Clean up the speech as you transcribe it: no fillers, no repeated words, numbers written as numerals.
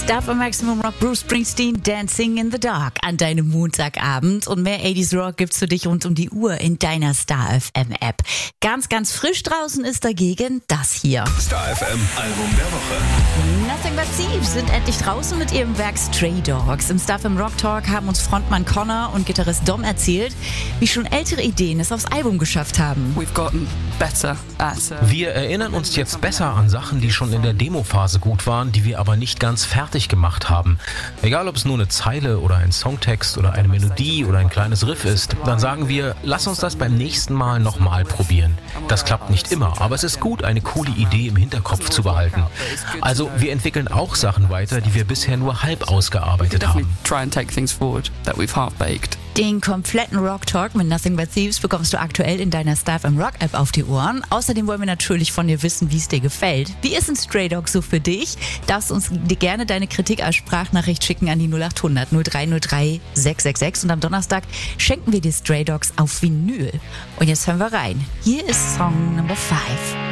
Stuff am Maximum Rock, Bruce Springsteen, Dancing in the Dark an deinem Montagabend. Und mehr 80s Rock gibt's für dich rund um die Uhr in deiner Star FM App. Ganz, ganz frisch draußen ist dagegen das hier. Star FM Album der Woche. Nothing But Thieves sind endlich draußen mit ihrem Werk Stray Dogs. Im Stuff im Rock Talk haben uns Frontmann Connor und Gitarrist Dom erzählt, wie schon ältere Ideen es aufs Album geschafft haben. Wir erinnern uns jetzt besser an Sachen, die schon in der Demo-Phase gut waren, die wir aber nicht ganz fertig gemacht haben. Egal, ob es nur eine Zeile oder ein Songtext oder eine Melodie oder ein kleines Riff ist, dann sagen wir, lass uns das beim nächsten Mal nochmal probieren. Das klappt nicht immer, aber es ist gut, eine coole Idee im Hinterkopf zu behalten. Also wir entwickeln auch Sachen weiter, die wir bisher nur halb ausgearbeitet haben. Den kompletten Rock Talk mit Nothing But Thieves bekommst du aktuell in deiner Star FM Rock App auf die Ohren. Außerdem wollen wir natürlich von dir wissen, wie es dir gefällt. Wie ist ein Stray Dog so für dich? Darfst uns dir gerne deine Kritik als Sprachnachricht schicken an die 0800 0303 666 und am Donnerstag schenken wir dir Stray Dogs auf Vinyl. Und jetzt hören wir rein. Hier ist Song Number 5.